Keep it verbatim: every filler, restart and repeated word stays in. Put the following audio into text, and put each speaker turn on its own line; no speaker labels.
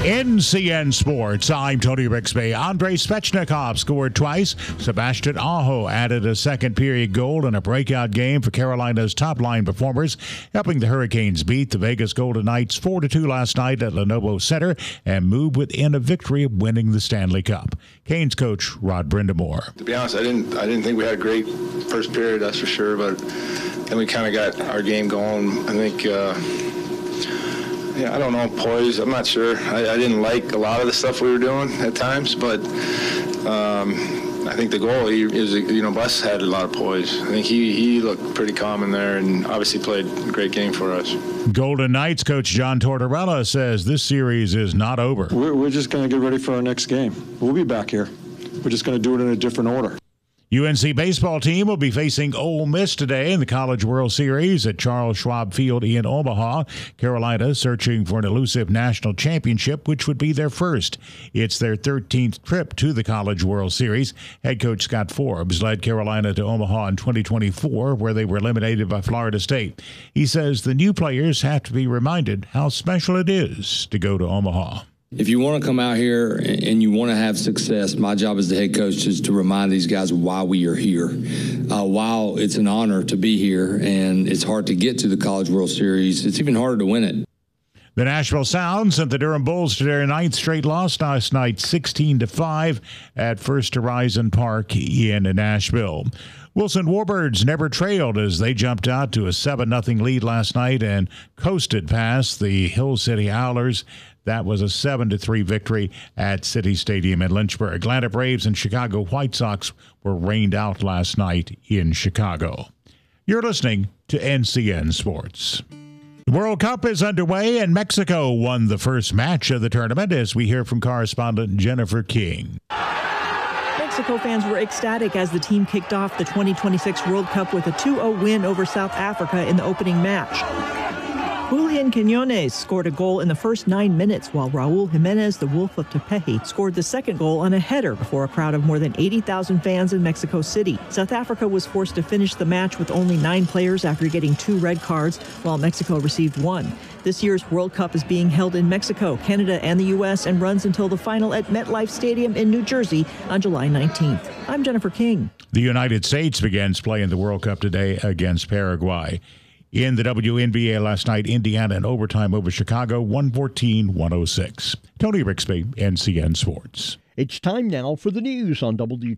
N C N Sports, I'm Tony Rixby. Andrei Svechnikov scored twice. Sebastian Aho added a second-period goal in a breakout game for Carolina's top-line performers, helping the Hurricanes beat the Vegas Golden Knights four to two last night at Lenovo Center and move within a victory of winning the Stanley Cup. Canes coach Rod Brindamore.
To be honest, I didn't I didn't think we had a great first period, that's for sure, but then we kind of got our game going. I think... Uh, Yeah, I don't know, poise, I'm not sure. I, I didn't like a lot of the stuff we were doing at times, but um, I think the goal, he is, you know, Bus had a lot of poise. I think he, he looked pretty calm in there and obviously played a great game for us.
Golden Knights coach John Tortorella says this series is not over.
We're, we're just going to get ready for our next game. We'll be back here. We're just going to do it in a different order.
U N C baseball team will be facing Ole Miss today in the College World Series at Charles Schwab Field in Omaha. Carolina searching for an elusive national championship, which would be their first. It's their thirteenth trip to the College World Series. Head coach Scott Forbes led Carolina to Omaha in twenty twenty-four, where they were eliminated by Florida State. He says the new players have to be reminded how special it is to go to Omaha.
If you want to come out here and you want to have success, my job as the head coach is to remind these guys why we are here. Uh, while it's an honor to be here and it's hard to get to the College World Series, it's even harder to win it.
The Nashville Sounds sent the Durham Bulls to their ninth straight loss last night, sixteen to five at First Horizon Park in Nashville. Wilson Warbirds never trailed as they jumped out to a seven nothing lead last night and coasted past the Hill City Owlers. That was a seven to three victory at City Stadium in Lynchburg. Atlanta Braves and Chicago White Sox were rained out last night in Chicago. You're listening to N C N Sports. The World Cup is underway, and Mexico won the first match of the tournament, as we hear from correspondent Jennifer King.
Mexico fans were ecstatic as the team kicked off the twenty twenty-six World Cup with a two oh win over South Africa in the opening match. Julian Quinones scored a goal in the first nine minutes, while Raul Jimenez, the Wolf of Tepeji, scored the second goal on a header before a crowd of more than eighty thousand fans in Mexico City. South Africa was forced to finish the match with only nine players after getting two red cards, while Mexico received one. This year's World Cup is being held in Mexico, Canada, and the U S and runs until the final at MetLife Stadium in New Jersey on July nineteenth. I'm Jennifer King.
The United States begins play in the World Cup today against Paraguay. In the W N B A last night, Indiana in overtime over Chicago, one fourteen to one oh six. Tony Rixby, N C N Sports.
It's time now for the news on W